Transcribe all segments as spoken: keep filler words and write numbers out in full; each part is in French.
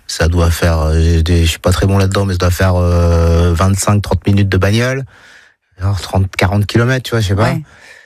Ça doit faire, euh, je suis pas très bon là-dedans, mais ça doit faire euh, vingt-cinq trente minutes de bagnole. Alors trente quarante kilomètres, tu vois, je sais pas. Ouais.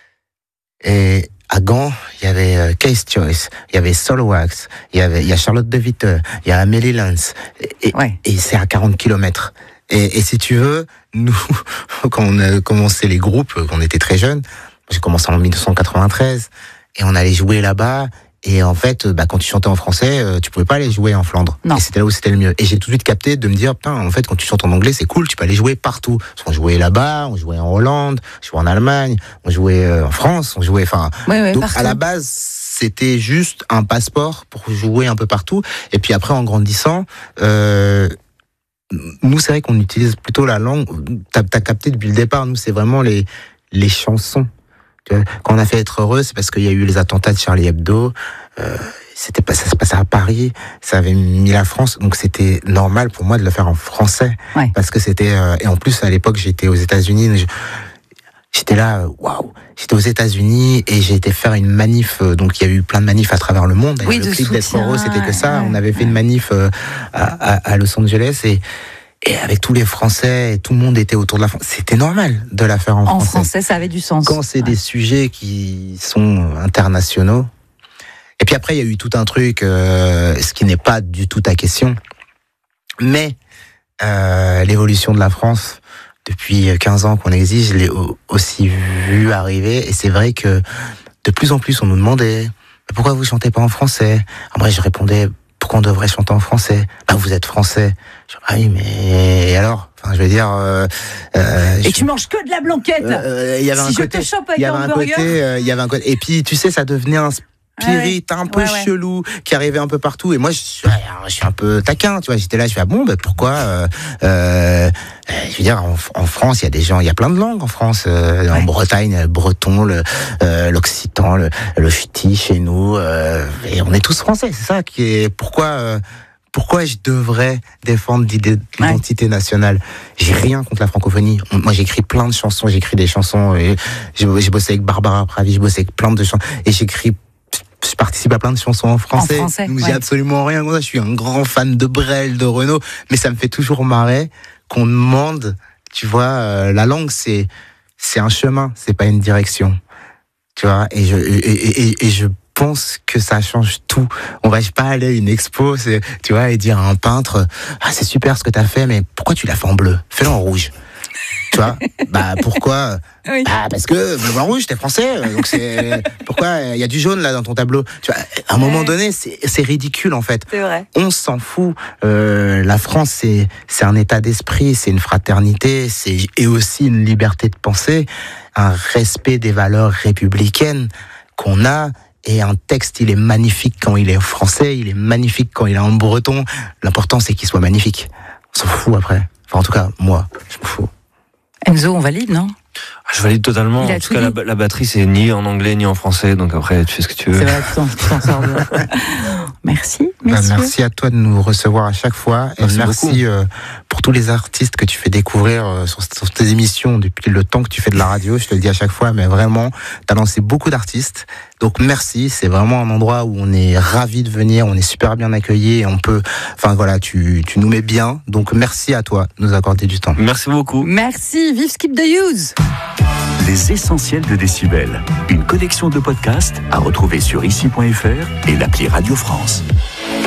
Et à Gand, il y avait euh, Case Choice, il y avait Solwax, il y avait, il y a Charlotte de Witte, il y a Amélie Lens. Et, ouais. et c'est à quarante kilomètres. Et, et si tu veux, nous, quand on a commencé les groupes, quand on était très jeunes, j'ai commencé en dix-neuf cent quatre-vingt-treize, et on allait jouer là-bas. Et en fait, bah, quand tu chantais en français, euh, tu pouvais pas aller jouer en Flandre. Non. Et c'était là où c'était le mieux. Et j'ai tout de suite capté de me dire, putain, en fait, quand tu chantes en anglais, c'est cool, tu peux aller jouer partout. Parce qu'on jouait là-bas, on jouait en Hollande, on jouait en Allemagne, on jouait euh, en France, on jouait, enfin. Ouais, ouais, donc, partout. À la base, c'était juste un passeport pour jouer un peu partout. Et puis après, en grandissant, euh, nous, c'est vrai qu'on utilise plutôt la langue. T'as, t'as capté depuis le départ, nous, c'est vraiment les, les chansons. Quand on a fait Être heureux, c'est parce qu'il y a eu les attentats de Charlie Hebdo. Euh, c'était pas, ça se passait à Paris. Ça avait mis la France, donc c'était normal pour moi de le faire en français, ouais. Parce que c'était. Euh, et en plus, à l'époque, j'étais aux États-Unis. Je, j'étais là, waouh. J'étais aux États-Unis et j'ai été faire une manif. Donc il y a eu plein de manifs à travers le monde. Oui, le clip soutien, d'Être heureux, c'était que ça. Ouais, on avait fait une manif euh, à, à, à Los Angeles et. Et avec tous les Français, tout le monde était autour de la France. C'était normal de la faire en, en français. En français, ça avait du sens. Quand c'est ouais. des sujets qui sont internationaux. Et puis après, il y a eu tout un truc, euh, ce qui n'est pas du tout ta question. Mais euh, l'évolution de la France, depuis quinze ans qu'on existe, je l'ai aussi vu arriver. Et c'est vrai que de plus en plus, on nous demandait « Pourquoi vous chantez pas en français ?» Après, je répondais « Pourquoi on devrait chanter en français ? Bah, vous êtes français. » Je dis, ah oui, mais et alors ? Enfin, je veux dire. Euh, euh, et je... tu manges que de la blanquette. Il euh, y avait si un je côté, te chope avec il y avait un côté, il euh, y avait un côté. Et puis, tu sais, ça devenait un spirit ouais, ouais. un peu ouais, ouais. chelou qui arrivait un peu partout. Et moi, je suis, je suis un peu taquin, tu vois. J'étais là, je fais ah bon, bah, pourquoi euh, euh, Je veux dire, en, en France, il y a des gens, il y a plein de langues en France. Euh, ouais. En Bretagne, le breton, le, euh, l'occitan, le, le ch'ti chez nous. Euh, et on est tous français. C'est ça qui est. Pourquoi euh, Pourquoi je devrais défendre l'identité ouais. nationale ? J'ai rien contre la francophonie. Moi, j'écris plein de chansons. J'écris des chansons. Et j'ai, j'ai bossé avec Barbara Pravi. J'ai bossé avec plein de chansons. Et j'écris. Je participe à plein de chansons en français. En français donc ouais. j'ai absolument rien contre ça. Je suis un grand fan de Brel, de Renaud. Mais ça me fait toujours marrer qu'on demande. Tu vois, euh, la langue, c'est c'est un chemin. C'est pas une direction. Tu vois. Et je et, et, et, et je Je pense que ça change tout. On va pas aller à une expo, c'est, tu vois, et dire à un peintre, ah c'est super ce que t'as fait, mais pourquoi tu l'as fait en bleu ? Fais-le en rouge. Tu vois ? Bah pourquoi ? Oui. Bah parce que bleu, blanc, rouge, t'es français, donc c'est pourquoi il y a du jaune là dans ton tableau. Tu vois ? À un moment ouais. donné, c'est, c'est ridicule en fait. C'est vrai. On s'en fout. Euh, la France, c'est c'est un état d'esprit, c'est une fraternité, c'est et aussi une liberté de penser, un respect des valeurs républicaines qu'on a. Et un texte, il est magnifique quand il est français, il est magnifique quand il est en breton. L'important, c'est qu'il soit magnifique. On s'en fout après. Enfin, en tout cas, moi, je m'en fous. Enzo, on valide, non ? Je valide totalement. En tout cas, la, la batterie, c'est ni en anglais, ni en français. Donc après, tu fais ce que tu veux. C'est vrai, tu t'en, tu t'en sors de... Merci, bah, merci à toi de nous recevoir à chaque fois. Et merci, merci euh, pour tous les artistes que tu fais découvrir euh, sur, sur tes émissions depuis le temps que tu fais de la radio. Je te le dis à chaque fois, mais vraiment, tu as lancé beaucoup d'artistes. Donc merci, c'est vraiment un endroit où on est ravis de venir, on est super bien accueillis et on peut, enfin voilà, tu, tu nous mets bien. Donc merci à toi de nous accorder du temps. Merci beaucoup. Merci, vive Skip the Use. Les essentiels de Décibel, une collection de podcasts à retrouver sur ici point f r et l'appli Radio France.